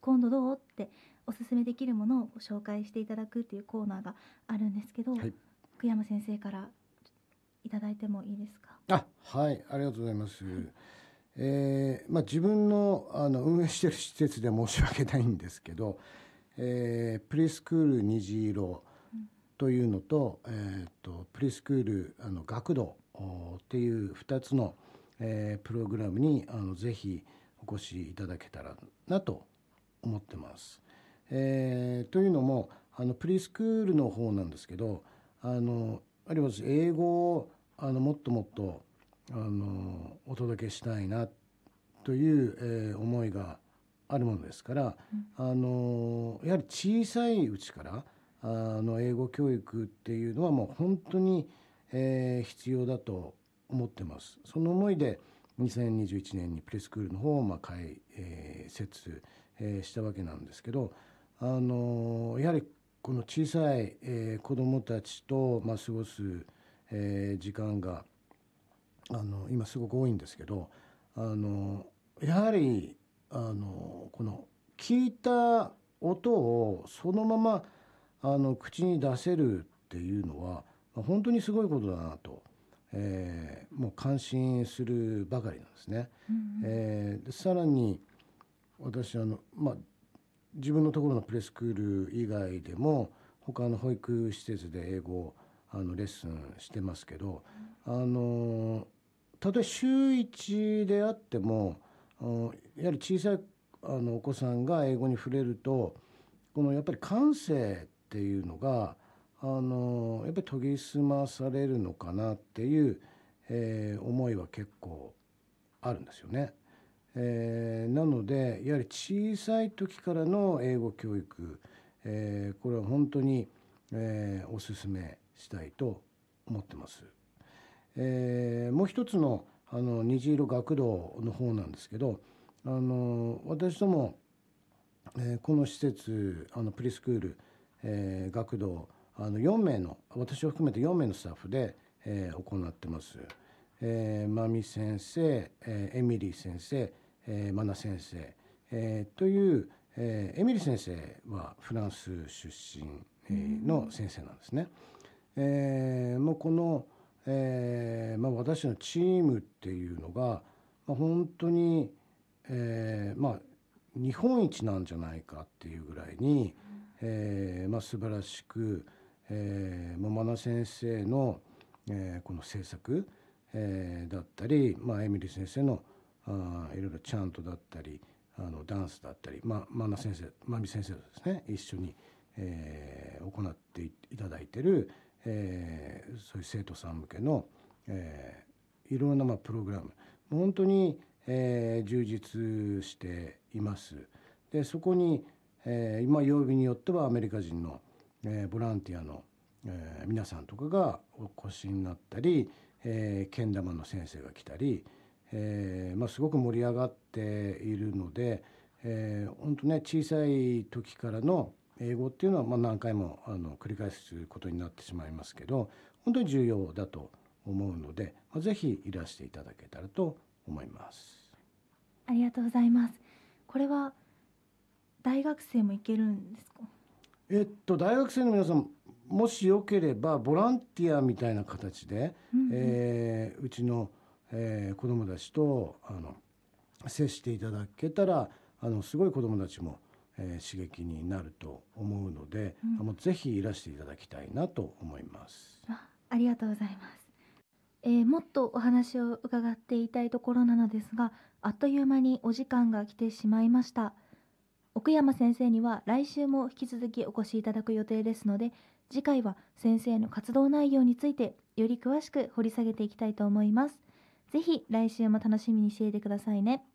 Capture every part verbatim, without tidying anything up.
今度どうっておすすめできるものをご紹介していただくっていうコーナーがあるんですけど、 はい、 福山先生からいただいてもいいですか？ あ、はい、ありがとうございます。えーまあ、自分の、あの運営している施設で申し訳ないんですけど、えープリスクール虹色というのと、えー、とプリスクールあの学童っていうふたつの、えープログラムにあのぜひお越しいただけたらなと思ってます。えーというのもあのプリスクールの方なんですけど、あのあるいは英語をあのもっともっとあのお届けしたいなという、えー思いがあるものですから、あのやはり小さいうちからあの英語教育っていうのはもう本当に、えー必要だと思ってます。その思いでにせんにじゅういちねんにプレスクールの方をまあ開設、えーしたわけなんですけど、あのやはりこの小さい、えー子どもたちと、まあ、過ごす、えー時間があの今すごく多いんですけど、あのやはりあのこの聞いた音をそのままあの口に出せるっていうのは本当にすごいことだなと、えーもう感心するばかりなんですね。えーでさらに私あの、まあ、自分のところのプレスクール以外でも他の保育施設で英語をあのレッスンしてますけど、あのたとえ週いちであっても、あのやはり小さいあのお子さんが英語に触れるとこのやっぱり感性っていうのがあのやっぱり研ぎ澄まされるのかなっていう、えー思いは結構あるんですよね。えーなのでやはり小さい時からの英語教育、えーこれは本当に、えーお勧めしたいと思ってます。えーもう一つのあの虹色学童の方なんですけど、あの私ども、えーこの施設あのプリスクール、えー学童あのよんめいの私を含めてよんめいのスタッフで、えー行ってます。えー、マミ先生、えーエミリー先生、えーマナ先生、えーという、えーエミリー先生はフランス出身、えーの先生なんですね。えーもうこの、えーまあ、私のチームっていうのが、まあ、本当に、えーまあ、日本一なんじゃないかっていうぐらいに、えーまあ、素晴らしく、えー、もうマナ先生の、えーこの制作、えーだったり、まあ、エミリー先生のあいろいろチャントだったりあのダンスだったり、まあ、マナ先生マミ先生とですね一緒に、えー行っていただいている、えーそういう生徒さん向けの、えーいろんなまあプログラム本当に、えー充実しています。でそこに、えー今曜日によってはアメリカ人の、えーボランティアの、えー皆さんとかがお越しになったり、えーけん玉の先生が来たり、えーまあ、すごく盛り上がっているので、えー、本当ね小さい時からの英語っていうのはまあ何回もあの繰り返すことになってしまいますけど本当に重要だと思うので、まあ、ぜひいらしていただけたらと思います。 ありがとうございます。これは大学生も行けるんですか？ えっと大学生の皆さんもしよければボランティアみたいな形で、 うんうんえーうちの、えー子どもたちとあの接していただけたらあのすごい子どもたちも、えー刺激になると思うので、 うんもうぜひいらしていただきたいなと思います。 あ、ありがとうございます。えーもっとお話を伺っていたいところなのですが、あっという間にお時間が来てしまいました。奥山先生には来週も引き続きお越しいただく予定ですので、次回は先生の活動内容についてより詳しく掘り下げていきたいと思います。ぜひ来週も楽しみにしていてくださいね。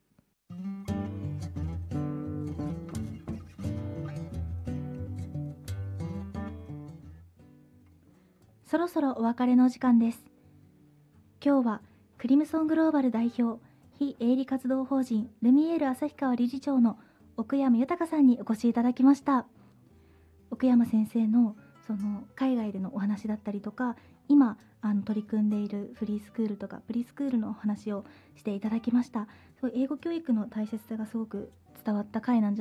そろそろお別れのお時間です。今日はクリムソングローバル代表、非営利活動法人ルミエール旭川理事長の奥山豊さんにお越しいただきました。奥山先生のその海外でのお話だったりとか、今あの取り組んでいるフリースクールとかプリスクールのお話をしていただきました。そう英語教育の大切さがすごく伝わった回なんじゃ